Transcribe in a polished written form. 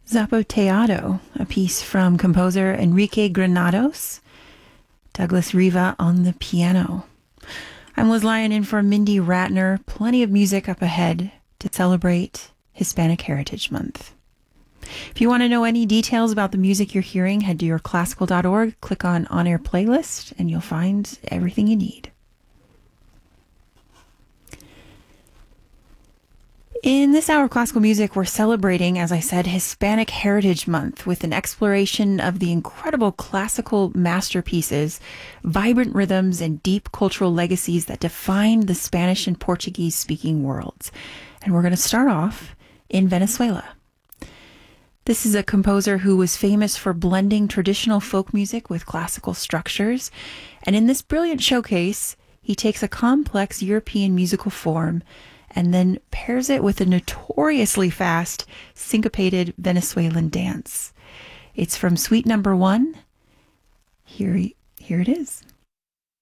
Zapoteado, a piece from composer Enrique Granados, Douglas Riva on the piano. I'm Liz Lyon in for Mindy Ratner. Plenty of music up ahead to celebrate Hispanic Heritage Month. If you want to know any details about the music you're hearing, head to yourclassical.org, click on Air Playlist, and you'll find everything you need. In this hour of classical music, we're celebrating, as I said, Hispanic Heritage Month with an exploration of the incredible classical masterpieces, vibrant rhythms, and deep cultural legacies that define the Spanish and Portuguese-speaking worlds. And we're going to start off in Venezuela. This is a composer who was famous for blending traditional folk music with classical structures. And in this brilliant showcase, he takes a complex European musical form and then pairs it with a notoriously fast, syncopated Venezuelan dance. It's from Suite Number 1. Here it is.